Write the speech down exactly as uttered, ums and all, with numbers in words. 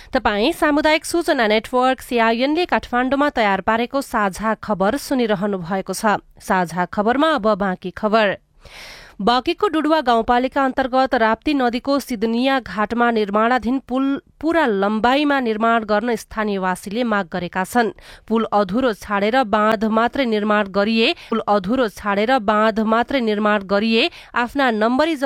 तपाई सामुदायिक सूचना नेटवर्क सीआईएनले काठमाडौँमा तयार पारेको साझा खबर सुनिरहनु भएको छ। साझा खबरमा अब बाँकी खबर। बाँकीको डुडुवा गाउँपालिका अन्तर्गत राप्ती नदीको सिदनिया घाटमा निर्माणाधीन पुल पूरा लम्बाइमा निर्माण गर्न स्थानीयवासीले माग गरेका छन्। पुल अधुरो छाडेर बाँध मात्रै निर्माण गरिए पुल अधुरो छाडेर बाँध मात्रै निर्माण गरिए आफ्ना नम्बरी